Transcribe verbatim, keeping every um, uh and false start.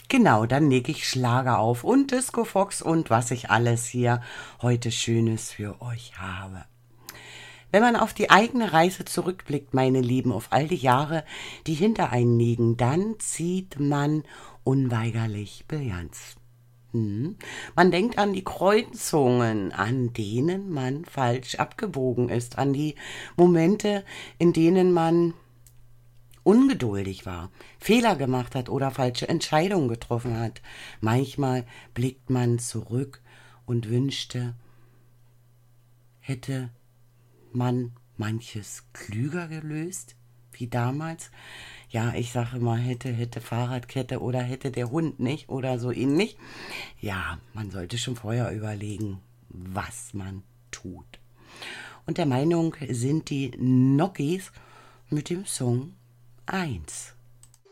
Genau, dann leg ich Schlager auf und Disco Fox und was ich alles hier heute Schönes für euch habe. Wenn man auf die eigene Reise zurückblickt, meine Lieben, auf all die Jahre, die hinter einen liegen, dann zieht man unweigerlich Bilanz. Hm. Man denkt an die Kreuzungen, an denen man falsch abgebogen ist, an die Momente, in denen man ungeduldig war, Fehler gemacht hat oder falsche Entscheidungen getroffen hat. Manchmal blickt man zurück und wünschte, hätte man manches klüger gelöst, wie damals. Ja, ich sage mal, hätte, hätte Fahrradkette oder hätte der Hund nicht oder so ähnlich. Ja, man sollte schon vorher überlegen, was man tut. Und der Meinung sind die Nokis mit dem Song eins.